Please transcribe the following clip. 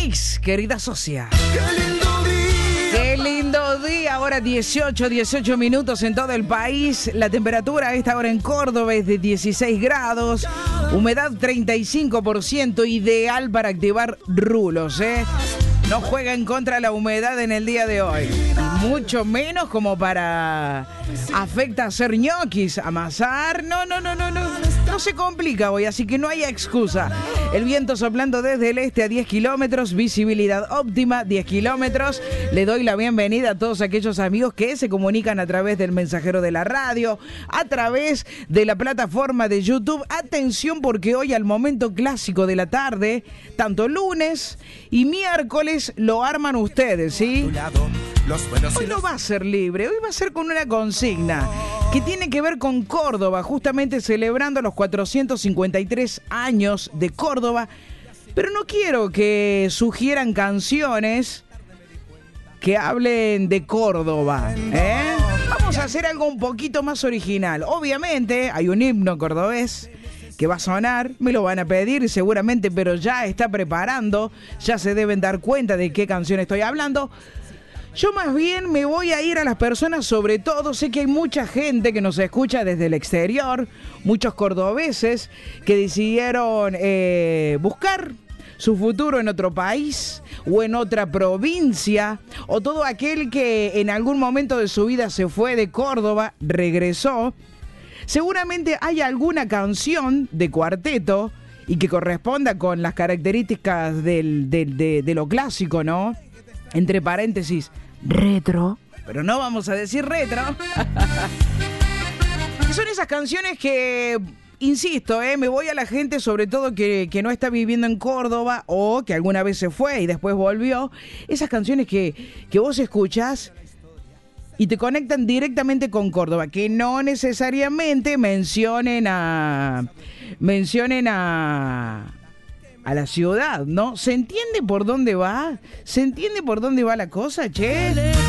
mix, querida socia. Qué lindo día, ahora 18 minutos en todo el país. La temperatura a esta hora en Córdoba es de 16 grados, humedad 35%, ideal para activar rulos, ¿eh? No juega en contra la humedad en el día de hoy. Mucho menos como para afecta hacer ñoquis, amasar. No se complica hoy, así que no hay excusa. El viento soplando desde el este a 10 kilómetros, visibilidad óptima, 10 kilómetros. Le doy la bienvenida a todos aquellos amigos que se comunican a través del mensajero de la radio, a través de la plataforma de YouTube. Atención, porque hoy al momento clásico de la tarde, tanto lunes y miércoles lo arman ustedes, ¿sí? Hoy no va a ser libre, hoy va a ser con una consigna que tiene que ver con Córdoba, justamente celebrando los 453 años de Córdoba, pero no quiero que sugieran canciones que hablen de Córdoba, ¿eh? Vamos a hacer algo un poquito más original. Obviamente hay un himno cordobés que va a sonar, me lo van a pedir seguramente, pero ya está preparando, ya se deben dar cuenta de qué canción estoy hablando. Yo más bien me voy a ir a las personas, sobre todo sé que hay mucha gente que nos escucha desde el exterior, muchos cordobeses que decidieron buscar su futuro en otro país o en otra provincia, o todo aquel que en algún momento de su vida se fue de Córdoba, regresó. Seguramente hay alguna canción de cuarteto y que corresponda con las características de lo clásico, ¿no? Entre paréntesis, retro. Pero no vamos a decir retro. Son esas canciones que, insisto, me voy a la gente, sobre todo que no está viviendo en Córdoba o que alguna vez se fue y después volvió. Esas canciones que vos escuchás y te conectan directamente con Córdoba, que no necesariamente mencionen a la ciudad, ¿no? ¿Se entiende por dónde va? ¿Se entiende por dónde va la cosa, che?